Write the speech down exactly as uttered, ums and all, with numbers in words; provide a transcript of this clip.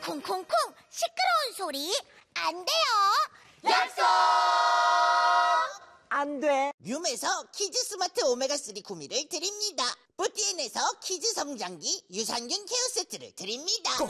쿵쿵쿵 시끄러운 소리 안 돼요. 약속! 안 돼. 뮨에서 키즈 스마트 오메가삼 구미를 드립니다. 뿌띠엔에서 키즈 성장기 유산균 케어 세트를 드립니다. 꼭